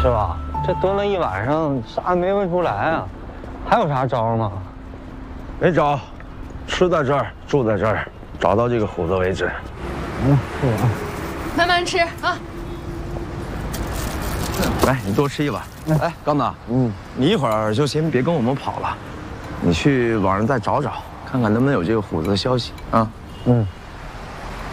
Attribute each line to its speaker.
Speaker 1: 师傅，这蹲了一晚上，啥也没问出来啊，还有啥招吗？
Speaker 2: 没招，吃在这儿，住在这儿，找到这个虎子为止。
Speaker 1: 是啊。
Speaker 3: 慢慢吃啊。
Speaker 2: 来，你多吃一碗。哎，刚子，你一会儿就先别跟我们跑了，你去网上再找找，看看能不能有这个虎子的消息啊。